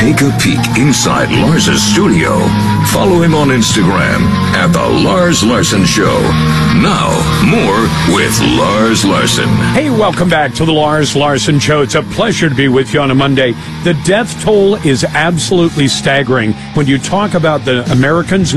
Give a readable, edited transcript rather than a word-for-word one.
take a peek inside Lars's studio. Follow him on Instagram at The Lars Larson Show. Now, more with Lars Larson. Hey, welcome back to The Lars Larson Show. It's a pleasure to be with you on a Monday. The death toll is absolutely staggering when you talk about the Americans who